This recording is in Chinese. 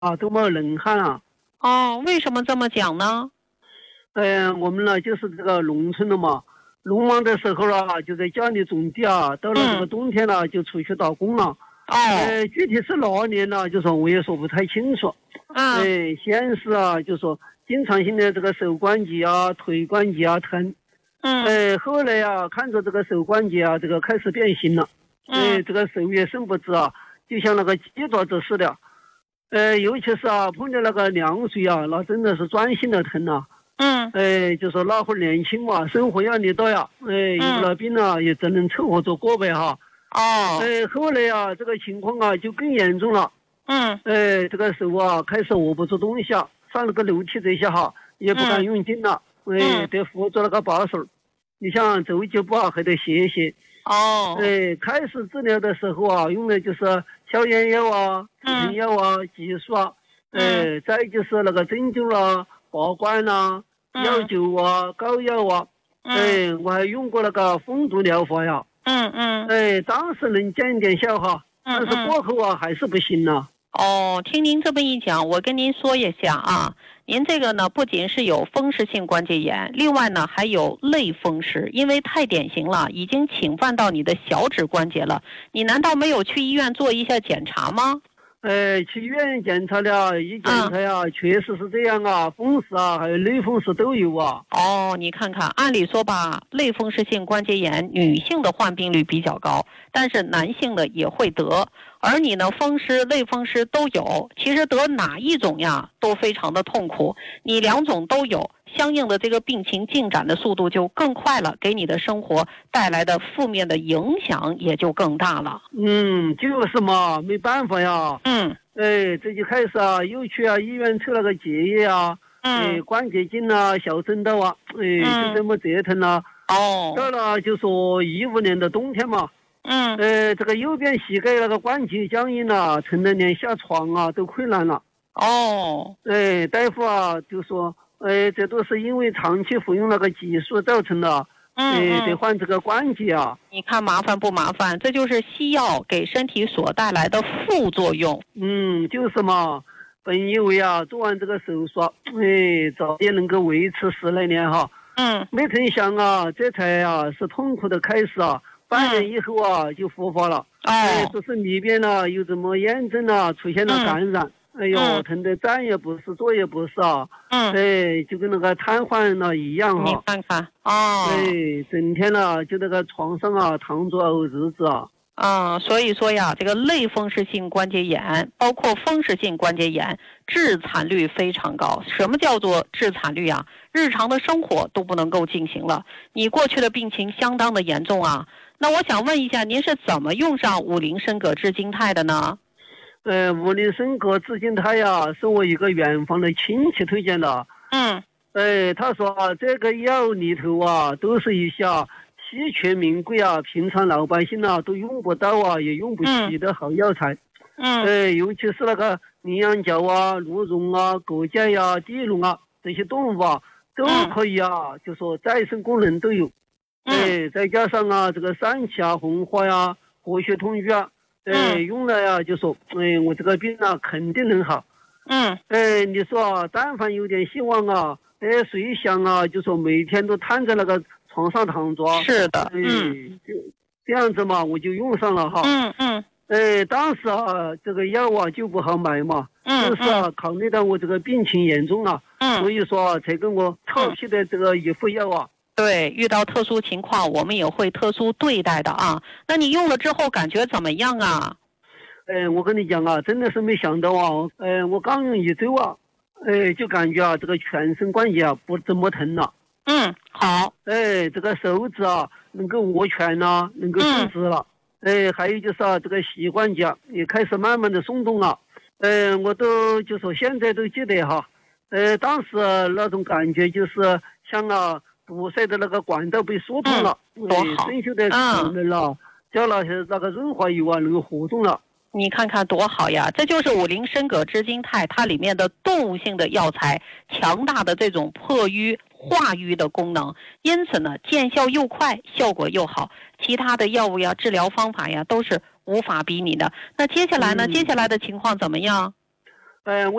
都没有能汗啊。 哦，为什么这么讲呢？ 我们呢就是这个农村的嘛，农忙的时候啊，就在家里种地啊，到了这个冬天了，就出去打工了。 哦， 具体是哪年呢？就说我也说不太清楚。先是啊，就说经常性的这个手关节啊、腿关节啊疼。后来啊，看着这个手关节啊，这个开始变形了。这个手也伸不直啊，就像那个鸡爪子似的。尤其是啊，碰到那个凉水啊，那真的是钻心的疼啊。就说那会儿年轻嘛，生活压力大呀。有了病了也只能凑合着过呗哈。后来啊，这个情况啊就更严重了。这个手啊开始握不住东西啊，上了个楼梯这下哈，也不敢用劲了。得扶着那个把手。你像走几步啊，还得歇歇。开始治疗的时候啊，用的就是消炎药啊、止疼药啊、激素啊。再就是那个针灸啦、拔罐啦、药灸啊、膏药啊。我还用过那个风毒疗法呀。当时能见一点效哈，但是过后啊还是不行了。 听您这么一讲，我跟您说一下啊，您这个呢不仅是有风湿性关节炎，另外呢还有类风湿，因为太典型了，已经侵犯到你的小指关节了。你难道没有去医院做一下检查吗？ 去医院检查了，一检查呀，确实是这样啊，风湿啊，还有类风湿都有啊。 你看看，按理说吧，类风湿性关节炎女性的患病率比较高，但是男性的也会得。而你呢，风湿、类风湿都有，其实得哪一种呀，都非常的痛苦。你两种都有，相应的这个病情进展的速度就更快了，给你的生活带来的负面的影响也就更大了。 就是嘛，没办法呀。这就开始啊，又去啊医院抽那个结液啊，关节镜啊、小针刀啊，就这么折腾了。到了就说15年的冬天嘛。这个右边膝盖那个关节僵硬了，疼得连下床啊都困难了。大夫啊就说，这都是因为长期服用那个激素造成的。得换这个关节啊。 你看麻烦不麻烦？这就是西药给身体所带来的副作用。 就是嘛。本以为啊，做完这个手术，早点能够维持10来年哈。没成想啊，这才啊是痛苦的开始啊。半年以后啊就复发了。说是里边呢有什么炎症啊，出现了感染。疼得站也不是，坐也不是啊。就跟那个瘫痪了一样哈。 你看看整天呢就那个床上啊躺着熬日子啊。 所以说呀，这个类风湿性关节炎，包括风湿性关节炎，致残率非常高。什么叫做致残率啊？日常的生活都不能够进行了。你过去的病情相当的严重啊。那我想问一下，您是怎么用上五苓参葛至金肽的呢？ 五苓参葛至金肽呀，是我一个远房的亲戚推荐的。他说啊，这个药里头啊，都是一些稀缺名贵啊，平常老百姓啊都用不到啊，也用不起的好药材。尤其是那个羚羊角啊、鹿茸啊、蛤蚧呀、地龙啊，这些动物啊都可以啊，就说再生功能都有。再加上啊，这个三七啊、红花呀、活血通瘀啊，用了呀，就说，我这个病啊肯定能好。你说啊，但凡有点希望啊，谁想啊，就说每天都瘫在那个床上躺着。 是的。 就这样子嘛，我就用上了哈。当时啊，这个药啊就不好买嘛。就是啊，考虑到我这个病情严重啊。所以说啊，才跟我抄批的这个一副药啊。 对，遇到特殊情况，我们也会特殊对待的啊。那你用了之后感觉怎么样啊？ 我跟你讲啊，真的是没想到啊。我刚用1周啊，就感觉啊，这个全身关节啊不怎么疼了。 好。 这个手指啊能够握拳呐，能够伸直了。还有就是啊，这个膝关节也开始慢慢的松动了。我都就说现在都记得哈。当时那种感觉就是像啊堵塞的那个管道被疏通了。 多好。 生锈的齿轮了，叫那些那个润滑油啊能够活动了。 你看看多好呀！这就是五苓参葛至金肽，它里面的动物性的药材，强大的这种破瘀化瘀的功能，因此呢，见效又快，效果又好，其他的药物呀、治疗方法呀，都是无法比拟的。那接下来呢？接下来的情况怎么样？ 我